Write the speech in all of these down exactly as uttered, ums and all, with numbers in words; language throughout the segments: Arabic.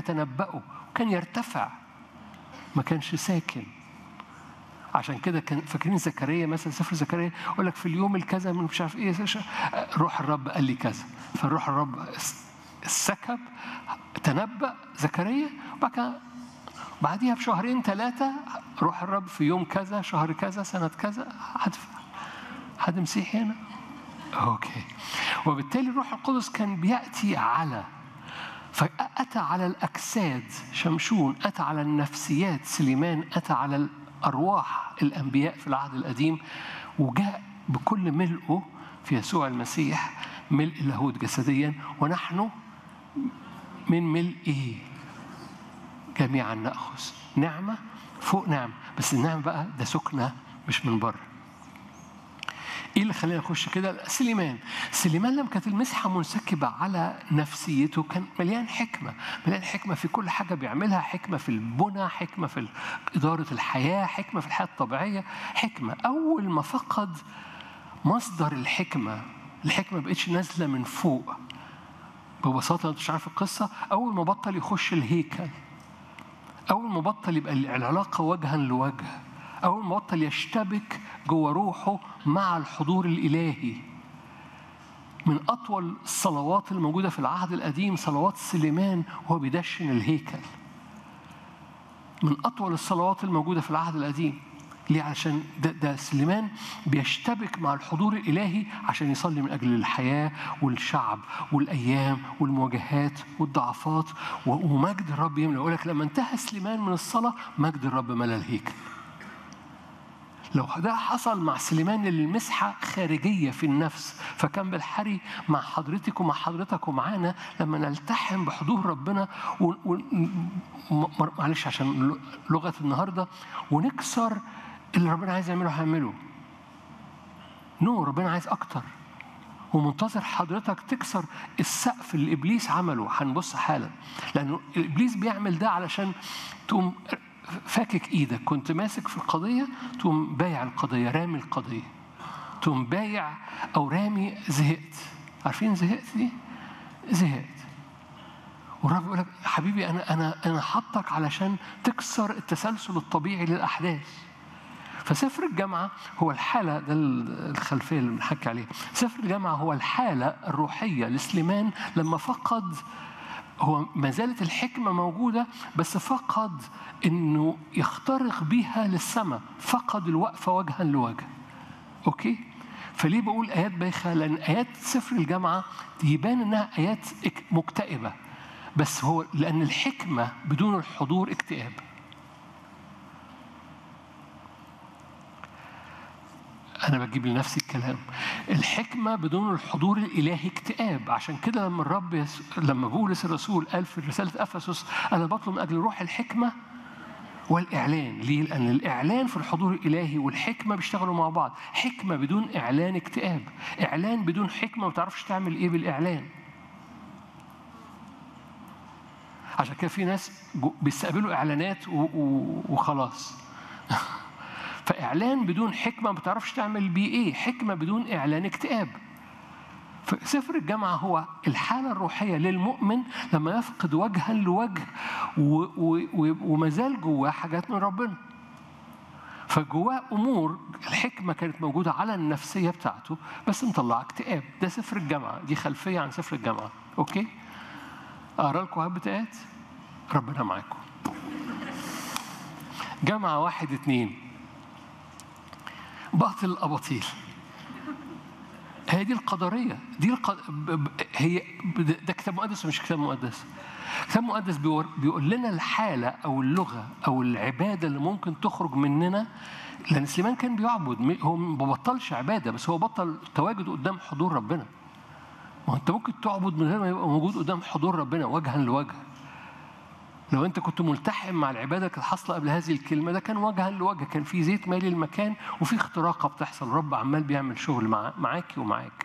يتنبأوا، كان يرتفع، ما كانش ساكن. عشان كده كان فاكرين زكريا مثلا، سفر زكريا يقول لك في اليوم الكذا من مش عارف ايه روح الرب قال لي كذا، فالروح الرب السكب، تنبأ زكريا، وبعد بعديها بشهرين ثلاثة روح الرب في يوم كذا شهر كذا سنة كذا. حد حد مسيحي هنا؟ أوكي. وبالتالي الروح القدس كان بيأتي على، فأتى على الأجساد شمشون، أتى على النفسيات سليمان، أتى على الأرواح الأنبياء في العهد القديم، وجاء بكل ملئه في يسوع المسيح، ملء اللاهوت جسديا، ونحن من ملئه جميعا نأخذ نعمة فوق نعمة. بس النعمة بقى ده سكنة مش من بره. ايه اللي خلينا نخش كده؟ سليمان سليمان لما كانت المسحة منسكبة على نفسيته كان مليان حكمة، مليان حكمة في كل حاجة بيعملها، حكمة في البنى، حكمة في إدارة الحياة، حكمة في الحياة الطبيعية، حكمة. أول ما فقد مصدر الحكمة، الحكمة بقتش نازلة من فوق ببساطة. أنت مش عارف القصة، أول ما بطل يخش الهيكل، أول ما بطل يبقى العلاقة وجها لوجه، أول ما بطل يشتبك جوه روحه مع الحضور الإلهي. من أطول الصلوات الموجودة في العهد القديم صلوات سليمان وهو بيدشن الهيكل، من أطول الصلوات الموجودة في العهد القديم. ليه؟ عشان ده, ده سليمان بيشتبك مع الحضور الإلهي عشان يصلي من أجل الحياة والشعب والأيام والمواجهات والضعفات، ومجد الرب يملأ. يقول لك لما انتهى سليمان من الصلاة مجد الرب ملأ الهيكل. لو ده حصل مع سليمان المسحة خارجية في النفس، فكان بالحري مع حضرتك ومع حضرتك ومعانا لما نلتحم بحضور ربنا و... و... معلش عشان لغة النهاردة، ونكسر اللي ربنا عايز يعمله هيعمله. نو ربنا عايز أكتر، ومنتظر حضرتك تكسر السقف اللي إبليس عمله. هنبص حالا، لأنه إبليس بيعمل ده علشان تقوم فاكك إيدك، كنت ماسك في القضية تقوم بايع القضية، رامي القضية، تقوم بايع أو رامي، زهقت. عارفين زهقت دي؟ زهقت. والرب يقول لك حبيبي أنا أنا أنا حطك علشان تكسر التسلسل الطبيعي للأحداث. فسفر الجامعة هو الحالة، ده الخلفية اللي بنحكي عليها. سفر الجامعة هو الحالة الروحية لسليمان لما فقد، هو ما زالت الحكمة موجودة بس فقد إنه يخترق بيها للسماء، فقد الوقفة وجها لوجه. أوكي؟ فليه بقول آيات بايخة؟ لأن آيات سفر الجامعة يبان إنها آيات مكتئبة، بس هو لأن الحكمة بدون الحضور اكتئاب. أنا بجيب لنفسي الكلام. الحكمة بدون الحضور الإلهي اكتئاب. عشان كده لما الرب يس... لما بولس الرسول قال في رسالة أفسس أنا بطلب من أجل روح الحكمة والإعلان. ليه؟ لأن الإعلان في الحضور الإلهي والحكمة بيشتغلوا مع بعض. حكمة بدون إعلان اكتئاب، إعلان بدون حكمة ما بتعرفش تعمل إيه بالإعلان. عشان كده في ناس بيستقبلوا إعلانات و... و... وخلاص. فإعلان بدون حكمة ما بتعرفش تعمل بيه إيه، حكمة بدون إعلان اكتئاب. فسفر الجامعة هو الحالة الروحية للمؤمن لما يفقد وجها لوجه وما زال جواه حاجات من ربنا، فجواه أمور الحكمة كانت موجودة على النفسية بتاعته بس مطلع اكتئاب. ده سفر الجامعة، دي خلفية عن سفر الجامعة. أوكي؟ أقرأ لكم هبة آيات. ربنا معاكم. جامعة واحد اتنين، باطل الأباطيل. هي دي القدرية، دي القد... هي ده كتاب مقدس ومش كتاب مقدس. كتاب مقدس بيقول لنا الحالة أو اللغة أو العبادة اللي ممكن تخرج مننا. لأن سليمان كان بيعبد، هو ما بطلش عبادة بس هو بطل تواجد قدام حضور ربنا. وأنت ممكن تعبد من غير ما يبقى موجود قدام حضور ربنا وجها لوجه. لو أنت كنت ملتحم مع العبادة كانت حاصلة قبل هذه الكلمة، ده كان وجها لوجه، كان في زيت مالي المكان وفي اختراقة بتحصل، رب عمال بيعمل شغل مع معاكي ومعاك.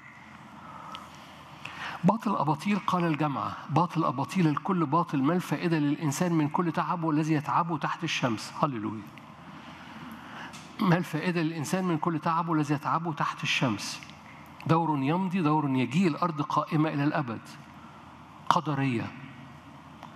باطل أباطيل قال الجامعة، باطل أباطيل الكل باطل، ما الفائدة للإنسان من كل تعبه الذي يتعبه تحت الشمس. هللويا. ما الفائدة للإنسان من كل تعبه الذي يتعبه تحت الشمس. دور يمضي دور يجي، الأرض قائمة إلى الأبد. قدرية.